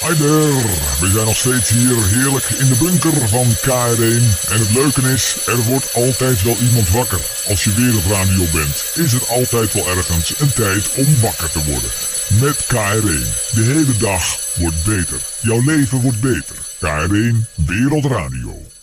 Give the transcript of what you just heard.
Hi there, we zijn nog steeds hier heerlijk in de bunker van KR1. En het leuke is, er wordt altijd wel iemand wakker. Als je wereldradio bent, is er altijd wel ergens een tijd om wakker te worden. Met KR1. De hele dag wordt beter. Jouw leven wordt beter. KR1 Wereldradio.